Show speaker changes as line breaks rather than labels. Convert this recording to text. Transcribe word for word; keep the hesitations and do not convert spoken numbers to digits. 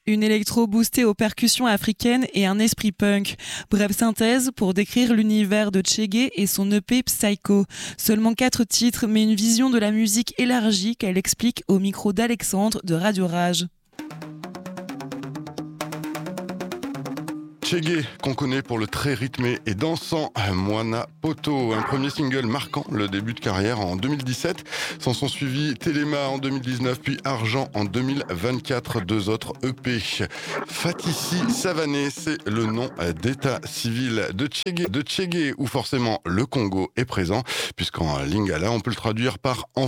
Une électro boostée aux percussions africaines et un esprit punk. Bref synthèse pour décrire l'univers de Tchégué et son E P Psycho. Seulement quatre titres, mais une vision de la musique élargie qu'elle explique au micro d'Alexandre de Radio Rage.
Tchégué, qu'on connaît pour le très rythmé et dansant Moana Poto, un premier single marquant le début de carrière en deux mille dix-sept. S'en sont suivis Téléma en deux mille dix-neuf, puis Argent en deux mille vingt-quatre, deux autres E P. Fatissi Savané, c'est le nom d'état civil de Tchégué, de Tchégué, où forcément le Congo est présent, puisqu'en lingala, on peut le traduire par